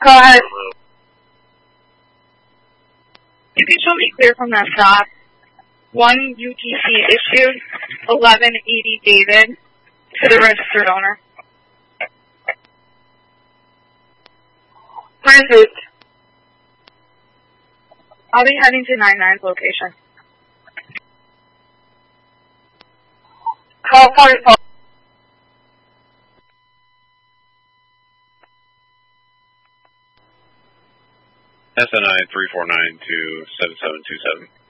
Go ahead. You can show me clear from that stop. 1 UTC issued, 1180 David, to the registered owner. Where is it? I'll be heading to 99's location. Call 44. SNI 349 to 7727.